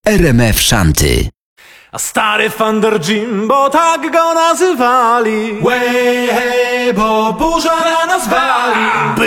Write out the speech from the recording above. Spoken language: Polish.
RMF Shanty. A stary Thunder Jimbo, tak go nazywali. Łe, bo burza na nas wali.